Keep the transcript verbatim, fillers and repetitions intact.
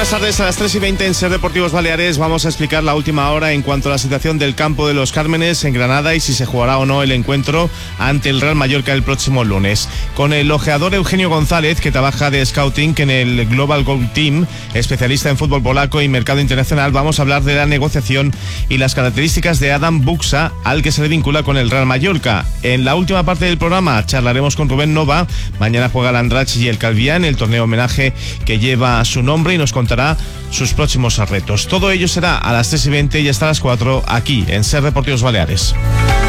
buenas tardes. A las tres y veinte en Ser Deportivos Baleares vamos a explicar la última hora en cuanto a la situación del campo de los Cármenes en Granada y si se jugará o no el encuentro ante el Real Mallorca el próximo lunes. Con el ojeador Eugenio González, que trabaja de scouting en el Global Goal Team, especialista en fútbol polaco y mercado internacional, vamos a hablar de la negociación y las características de Adam Buksa, al que se le vincula con el Real Mallorca. En la última parte del programa charlaremos con Rubén Nova. Mañana juega el Andratx y el Calvián, el torneo homenaje que lleva su nombre, y nos contará sus próximos retos. Todo ello será a las tres y veinte y hasta las cuatro aquí en Ser Deportivos Baleares.